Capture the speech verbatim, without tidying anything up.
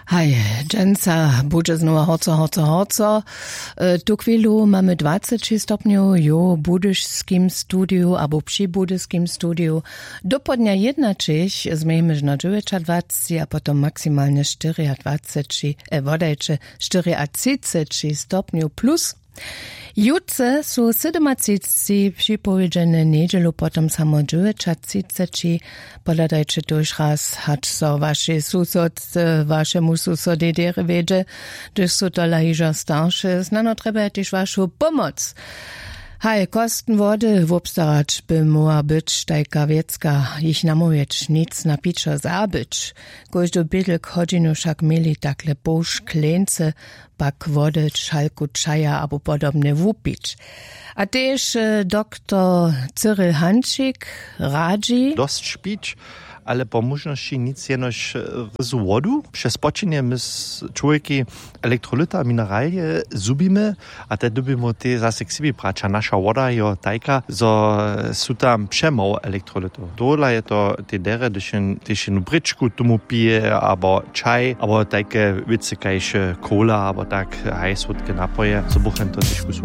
Hej, dżęca budże znowu hoco, hoco, hoco. E, tu chwilu mamy dwadzieścia stopniów jo w budyżskim studiu albo przy budyżskim studiu. Do podnia jedna czyś zmiejmy na dziewiętnaście, a potem maksymalnie czterdzieści, e, wodajcie czterdzieści stopniów plus. Jutce są siedemdziesiąt przypowiedziane niedzielu, potem samo dziewięćdziesiąt. Poladajcie tuż raz, hacz so wasze susod, waszemu susodie dere wiedzie, gdyż są to lahiża starsze, znano treba też waszą pomoc. Hej, kosten wody wobstarać by mogła być tajka wiecka, ich namówieć nic na piczo zabyć. Każdy bydlek chodzinu však mieli takle boż klence, pak wody, szalku czaja albo podobne wupić. A też e, doktor Cyril Hančík radzi dość śpić, ale po możności nic jenoś z wodu. Przez poczynie my z człowieki elektrolyta, mineralie zubimy, a te dubimy te zase k sobie brać. A nasza woda je tajka, zo są tam przemało elektrolytów. Dole je to te dere, gdyż jedną bryczku tomu pije, albo czaj, albo takie wiece, kajś cola, albo tak haj słodkie napoje, co buchen to też